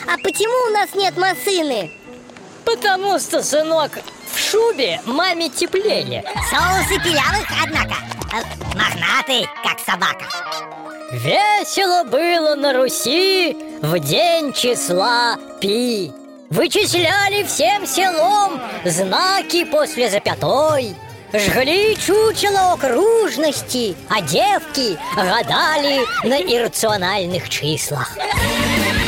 А почему у нас нет машины? Потому что, сынок, в шубе маме теплее. Соусы пилявых, однако. Мохнатый, как собака. Весело было на Руси в день числа Пи. Вычисляли всем селом знаки после запятой. Жгли чучело окружности, а девки гадали на иррациональных числах.